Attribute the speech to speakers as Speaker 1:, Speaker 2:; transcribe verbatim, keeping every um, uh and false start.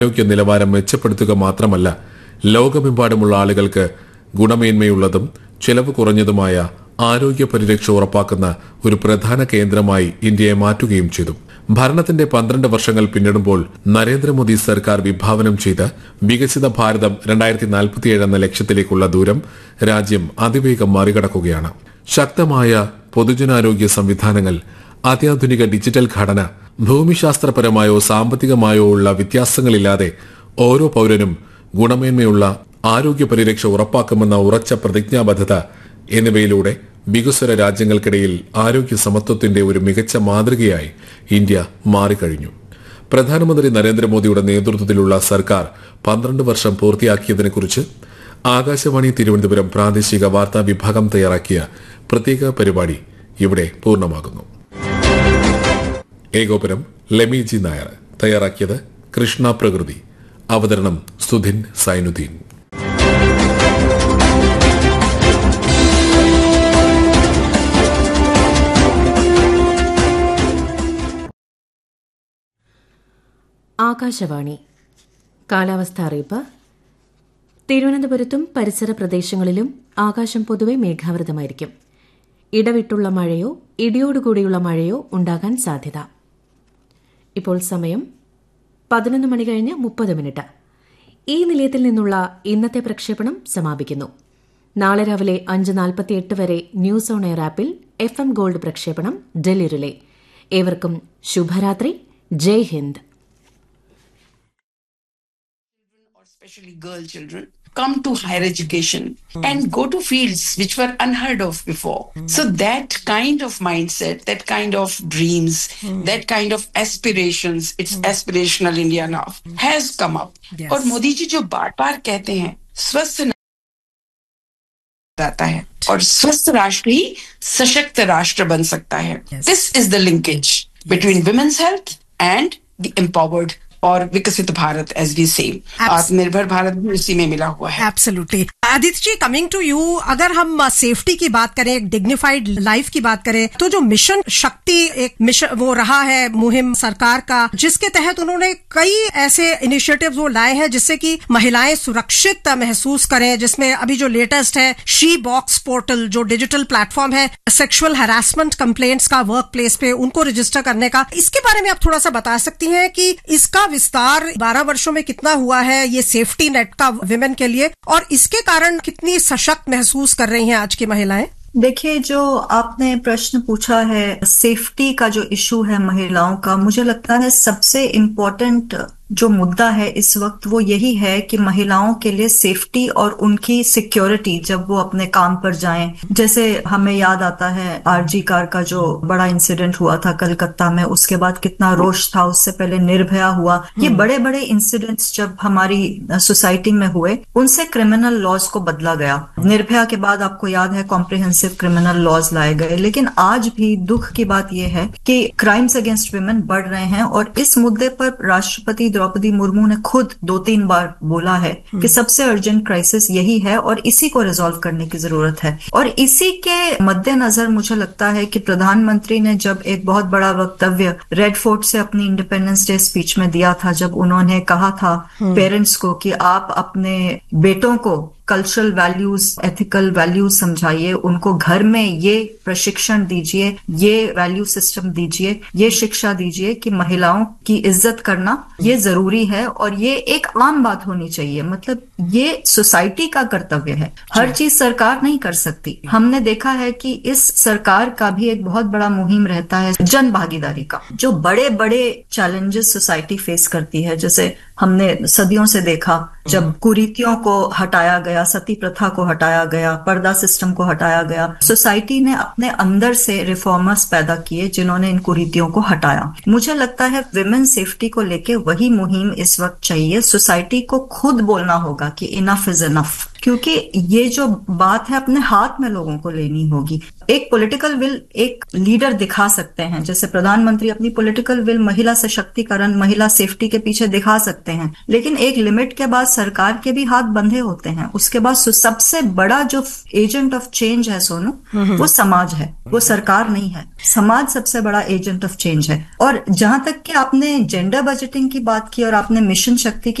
Speaker 1: ആരോഗ്യ നിലവാരം മെച്ചപ്പെടുത്തുക മാത്രമല്ല, ലോകമെമ്പാടുമുള്ള ആളുകൾക്ക് ഗുണമേന്മയുള്ളതും ചെലവ് കുറഞ്ഞതുമായ ആരോഗ്യ പരിരക്ഷ ഉറപ്പാക്കുന്ന ഒരു പ്രധാന കേന്ദ്രമായി ഇന്ത്യയെ മാറ്റുകയും ചെയ്തു. ഭരണത്തിന്റെ പന്ത്രണ്ട് വർഷങ്ങൾ പിന്നിടുമ്പോൾ നരേന്ദ്രമോദി സർക്കാർ വിഭാവനം ചെയ്ത വികസിത ഭാരതം രണ്ടായിരത്തി നാൽപ്പത്തിയേഴ് എന്ന ലക്ഷ്യത്തിലേക്കുള്ള ദൂരം രാജ്യം അതിവേഗം മറികടക്കുകയാണ്. ശക്തമായ പൊതുജനാരോഗ്യ സംവിധാനങ്ങൾ, അത്യാധുനിക ഡിജിറ്റൽ ഘടന, ഭൂമിശാസ്ത്രപരമായോ സാമ്പത്തികമായോ ഉള്ള വ്യത്യാസങ്ങളില്ലാതെ ഓരോ പൌരനും ഗുണമേന്മയുള്ള ആരോഗ്യ പരിരക്ഷ ഉറപ്പാക്കുമെന്ന ഉറച്ച പ്രതിജ്ഞാബദ്ധത എന്നിവയിലൂടെ വികസ്വര രാജ്യങ്ങൾക്കിടയിൽ ആരോഗ്യ സമത്വത്തിന്റെ ഒരു മികച്ച മാതൃകയായി ഇന്ത്യ മാറിക്കഴിഞ്ഞു. പ്രധാനമന്ത്രി നരേന്ദ്രമോദിയുടെ നേതൃത്വത്തിലുള്ള സർക്കാർ പന്ത്രണ്ട് വർഷം പൂർത്തിയാക്കിയതിനെക്കുറിച്ച് ആകാശവാണി തിരുവനന്തപുരം പ്രാദേശിക വാർത്താ വിഭാഗം തയ്യാറാക്കിയ പ്രത്യേക പരിപാടി ഇവിടെ പൂർണ്ണമാകുന്നു. ഏകോപനം ലെമി ജി നായർ. തയ്യാറാക്കിയത് കൃഷ്ണ പ്രകൃതി. അവതരണം സുധിൻ സൈനുദ്ദീൻ.
Speaker 2: ആകാശവാണി. കാലാവസ്ഥ അറിയിപ്പ്. തിരുവനന്തപുരത്തും പരിസര പ്രദേശങ്ങളിലും ആകാശം പൊതുവെ മേഘാവൃതമായിരിക്കും. ഇടവിട്ടുള്ള മഴയോ ഇടിയോടുകൂടിയുള്ള മഴയോ ഉണ്ടാകാൻ സാധ്യത. ഇപ്പോൾ സമയം പതിനൊന്ന് മണി കഴിഞ്ഞ് മുപ്പത് മിനിറ്റ്. ഈ നിലയത്തിൽ നിന്നുള്ള ഇന്നത്തെ പ്രക്ഷേപണം സമാപിക്കുന്നു. നാളെ രാവിലെ അഞ്ച് നാൽപ്പത്തിയെട്ട് വരെ ന്യൂസ് ഓൺ എയർ ആപ്പിൽ എഫ് എം ഗോൾഡ് പ്രക്ഷേപണം ഡൽഹി റിലേ. ഏവർക്കും ശുഭരാത്രി. ജയ് Hind.
Speaker 3: Especially girl children, come to higher education mm. and go to fields which were unheard of before. Mm. So that kind of mindset, that kind of dreams, mm. that kind of aspirations, it's mm. aspirational India now, mm. has come up. Yes. और मोदी जी जो बार बार कहते हैं स्वस्थ रहता है और स्वस्थ राष्ट्र ही सशक्त राष्ट्र बन सकता है. Yes. This is the linkage yes. between women's health and the empowered और विकसित भारत, एज वी से आत्मनिर्भर भारत भी उसी में मिला हुआ है.
Speaker 4: Absolutely. Aditya ji, coming to you, अगर हम सेफ्टी की बात करें, एक डिग्निफाइड लाइफ की बात करें, तो जो मिशन शक्ति एक मिशन वो रहा है मुहिम सरकार का, जिसके तहत उन्होंने कई ऐसे इनिशिएटिव्स वो लाए हैं जिससे कि महिलाएं सुरक्षित महसूस करें, जिसमें अभी जो लेटेस्ट है शी बॉक्स पोर्टल, जो डिजिटल प्लेटफॉर्म है सेक्सुअल हरासमेंट कंप्लेंट्स का वर्क प्लेस पे उनको रजिस्टर करने का, इसके बारे में आप थोड़ा सा बता सकती हैं कि इसका विस्तार बारह वर्षों में कितना हुआ है, ये सेफ्टी नेट का विमेन के लिए, और इसके कारण कितनी सशक्त महसूस कर रही हैं आज की महिलाएं?
Speaker 5: देखिए, जो आपने प्रश्न पूछा है सेफ्टी का जो इशू है महिलाओं का, मुझे लगता है सबसे इम्पोर्टेंट जो मुद्दा है इस वक्त वो यही है कि महिलाओं के लिए सेफ्टी और उनकी सिक्योरिटी जब वो अपने काम पर जाएं. जैसे हमें याद आता है आरजी कार का जो बड़ा इंसिडेंट हुआ था कलकत्ता में, उसके बाद कितना रोष था, उससे पहले निर्भया हुआ. ये बड़े बड़े इंसिडेंट्स जब हमारी सोसाइटी में हुए, उनसे क्रिमिनल लॉज को बदला गया. निर्भया के बाद आपको याद है कॉम्प्रिहेंसिव क्रिमिनल लॉज लाए गए. लेकिन आज भी दुख की बात यह है कि क्राइम्स अगेंस्ट वुमेन बढ़ रहे हैं, और इस मुद्दे पर राष्ट्रपति द्रौपदी मुर्मू ने खुद दो तीन बार बोला है कि सबसे अर्जेंट क्राइसिस यही है और इसी को रिजॉल्व करने की जरूरत है. और इसी के मद्देनजर मुझे लगता है कि प्रधानमंत्री ने जब एक बहुत बड़ा वक्तव्य रेड फोर्ट से अपनी इंडिपेंडेंस डे स्पीच में दिया था, जब उन्होंने कहा था पेरेंट्स को कि आप अपने बेटों को कल्चरल वैल्यूज, एथिकल वैल्यूज समझाइए, उनको घर में ये प्रशिक्षण दीजिए, ये वैल्यू सिस्टम दीजिए, ये शिक्षा दीजिए कि महिलाओं की इज्जत करना ये जरूरी है और ये एक आम बात होनी चाहिए. मतलब ये सोसाइटी का कर्तव्य है, हर चीज सरकार नहीं कर सकती. हमने देखा है कि इस सरकार का भी एक बहुत बड़ा मुहिम रहता है जन भागीदारी का. जो बड़े बड़े चैलेंजेस सोसाइटी फेस करती है, जैसे हमने सदियों से देखा जब कुरीतियों को हटाया गया, सती प्रथा को हटाया गया, पर्दा सिस्टम को हटाया गया, सोसाइटी ने अपने अंदर से रिफॉर्मर्स पैदा किए जिन्होंने इन कुरीतियों को हटाया. मुझे लगता है विमेन सेफ्टी को लेके वही मुहिम इस वक्त चाहिए. सोसाइटी को खुद बोलना होगा कि इनफ इज इनफ. क्योंकि ये जो बात है अपने हाथ में लोगों को लेनी होगी। एक पॉलिटिकल विल एक लीडर दिखा सकते हैं, जैसे प्रधानमंत्री अपनी पॉलिटिकल विल महिला सशक्तिकरण, महिला सेफ्टी के पीछे दिखा सकते हैं, लेकिन एक लिमिट के बाद सरकार के भी हाथ बंधे होते हैं। उसके बाद सबसे बड़ा जो एजेंट ऑफ चेंज है सोनू, वो समाज है, वो सरकार नहीं है। समाज सबसे बड़ा एजेंट ऑफ चेंज है। और जहां तक कि आपने जेंडर बजटिंग की बात की और आपने मिशन शक्ति की